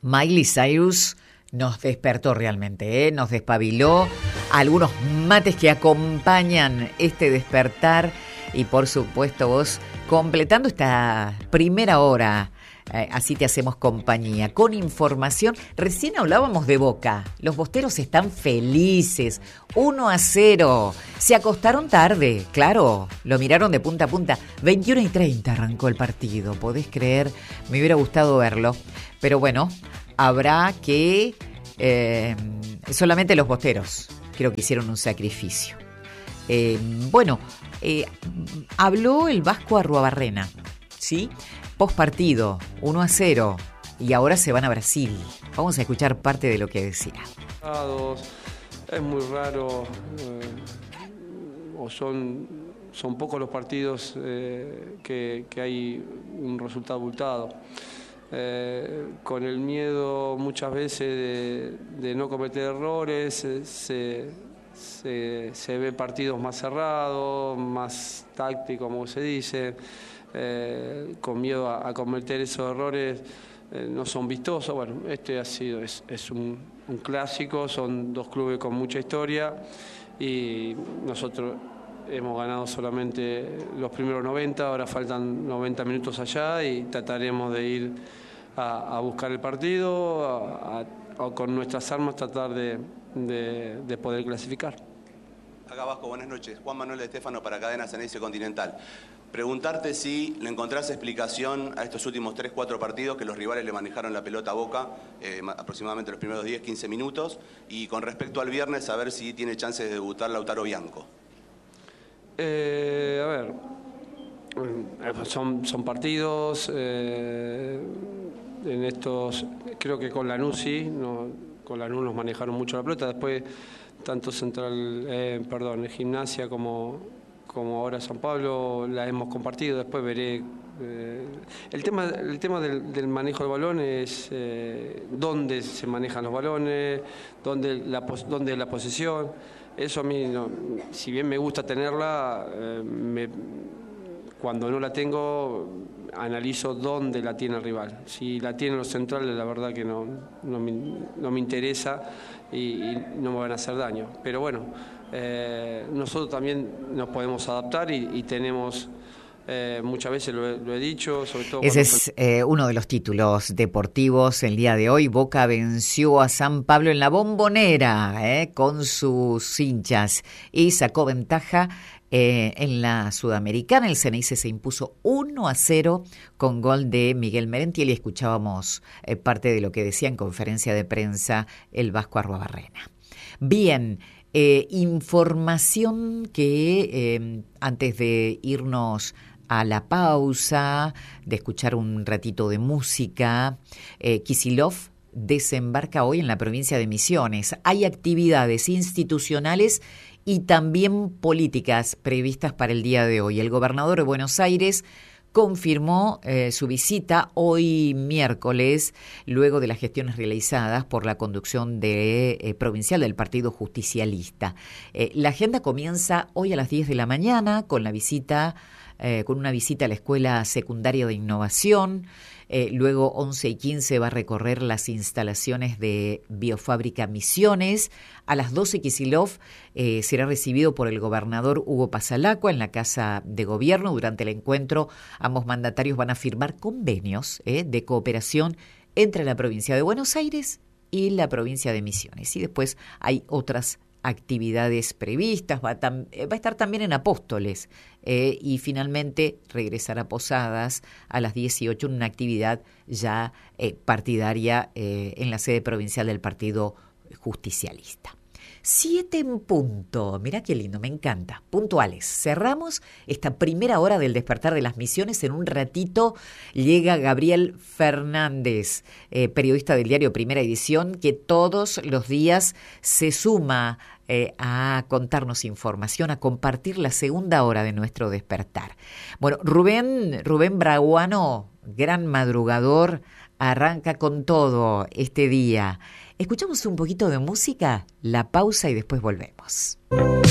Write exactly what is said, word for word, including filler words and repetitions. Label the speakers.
Speaker 1: Miley Cyrus nos despertó realmente, ¿eh? Nos despabiló. Algunos mates que acompañan este despertar y por supuesto vos completando esta primera hora. Eh, así te hacemos compañía, con información. Recién hablábamos de Boca. Los bosteros están felices. uno a cero. Se acostaron tarde, claro. Lo miraron de punta a punta. veintiuno y treinta arrancó el partido. ¿Podés creer? Me hubiera gustado verlo. Pero bueno, habrá que... Eh, solamente los bosteros creo que hicieron un sacrificio. Eh, bueno, eh, habló el Vasco Arruabarrena, ¿sí? Post partido, uno a cero, y ahora se van a Brasil. Vamos a escuchar parte de lo que decía.
Speaker 2: Es muy raro, eh, o son, son pocos los partidos eh, que, que hay un resultado abultado. Eh, con el miedo muchas veces de, de no cometer errores, eh, se, se, se ve partidos más cerrados, más tácticos, como se dice. Eh, con miedo a, a cometer esos errores, eh, no son vistosos. Bueno, este ha sido, es, es un, un clásico, son dos clubes con mucha historia y nosotros hemos ganado solamente los primeros noventa, ahora faltan noventa minutos allá y trataremos de ir a, a buscar el partido, a, a, a, con nuestras armas tratar de, de, de poder clasificar.
Speaker 3: Acá Vasco, buenas noches. Juan Manuel Estefano para Cadena Ceneice Continental. Preguntarte si le encontrás explicación a estos últimos tres cuatro partidos que los rivales le manejaron la pelota a Boca, eh, aproximadamente los primeros diez quince minutos, y con respecto al viernes, a ver si tiene chances de debutar Lautaro Bianco.
Speaker 2: Eh, a ver, son, son partidos, eh, en estos, creo que con Lanús sí, no, con Lanús nos manejaron mucho la pelota, después tanto Central, eh, perdón, Gimnasia como, como ahora San Pablo la hemos compartido, después veré. Eh, el tema, el tema del, del manejo del balón es eh, dónde se manejan los balones, dónde la, dónde la posesión. Eso a mí, no, si bien me gusta tenerla, eh, me, cuando no la tengo, analizo dónde la tiene el rival. Si la tienen los centrales, la verdad que no, no, me, no me interesa y, y no me van a hacer daño. Pero bueno, eh, nosotros también nos podemos adaptar y, y tenemos... Eh, muchas veces lo he, lo he dicho, sobre todo...
Speaker 1: Ese
Speaker 2: cuando...
Speaker 1: es eh, uno de los títulos deportivos el día de hoy. Boca venció a San Pablo en la Bombonera eh, con sus hinchas y sacó ventaja eh, en la Sudamericana. El Ceneice se impuso uno a cero con gol de Miguel Merentiel y escuchábamos eh, parte de lo que decía en conferencia de prensa el Vasco Arruabarrena. Bien, eh, información que eh, antes de irnos a la pausa, de escuchar un ratito de música, eh, Kicillof desembarca hoy en la provincia de Misiones. Hay actividades institucionales y también políticas previstas para el día de hoy. El gobernador de Buenos Aires confirmó eh, su visita hoy miércoles, luego de las gestiones realizadas por la conducción de, eh, provincial del Partido Justicialista. Eh, la agenda comienza hoy a las diez de la mañana con la visita, eh, con una visita a la Escuela Secundaria de Innovación. Eh, luego once y quince va a recorrer las instalaciones de Biofábrica Misiones. A las doce Kicillof eh, será recibido por el gobernador Hugo Pasalacqua en la Casa de Gobierno. Durante el encuentro ambos mandatarios van a firmar convenios eh, de cooperación entre la provincia de Buenos Aires y la provincia de Misiones. Y después hay otras actividades previstas, va a, tam, va a estar también en Apóstoles eh, y finalmente regresar a Posadas a las dieciocho en una actividad ya eh, partidaria eh, en la sede provincial del Partido Justicialista. Siete en punto, mirá qué lindo, me encanta, puntuales. Cerramos esta primera hora del despertar de las Misiones. En un ratito llega Gabriel Fernández, eh, periodista del diario Primera Edición, que todos los días se suma eh, a contarnos información, a compartir la segunda hora de nuestro despertar. Bueno, Rubén, Rubén Braguano, gran madrugador, arranca con todo este día. Escuchamos un poquito de música, la pausa y después volvemos.